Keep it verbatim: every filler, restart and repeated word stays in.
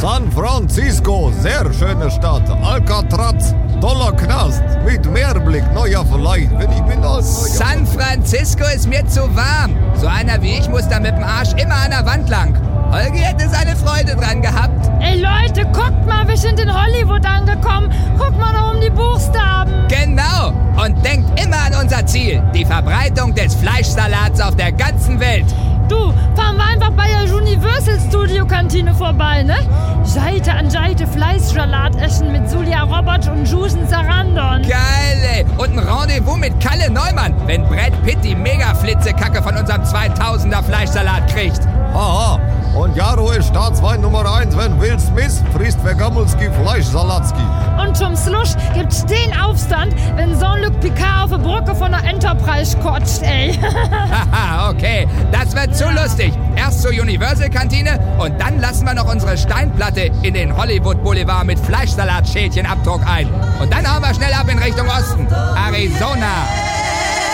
San Francisco, sehr schöne Stadt. Alcatraz, toller Knast. Mit Meerblick, neuer Verleih. Wenn ich bin da. San Francisco ist mir zu warm. So einer wie ich muss da mit dem Arsch immer an der Wand lang. Holgi hätte seine Freude dran gehabt. Ey Leute, guckt mal, wir sind in Hollywood angekommen. Guckt mal da um die Buchstaben. Genau. Und denkt immer an unser Ziel. Die Verbreitung des Fleischsalats auf der ganzen Welt. Du, fahren wir einfach bei der Universal Studio Kantine vorbei, ne? Seite an Seite Fleischsalat essen mit Julia Roberts und Susan Sarandon. Geil, ey. Und ein Rendezvous mit Kalle Neumann, wenn Brad Pitt die Mega-Flitzekacke von unserem zweitausender Fleischsalat kriegt. Aha. Und Jaro ist Staatswein Nummer eins, wenn Will Smith frisst Vergammelski Fleischsalatski. Und zum Schluss gibt's den Aufstand, wenn Jean-Luc Picard auf der Brücke von der Enterprise kotzt, ey. Haha, okay. Das wird zu lustig. Erst zur Universal-Kantine und dann lassen wir noch unsere Steinplatte in den Hollywood Boulevard mit Fleischsalatschälchen-Abdruck ein. Und dann hauen wir schnell ab in Richtung Osten. Arizona.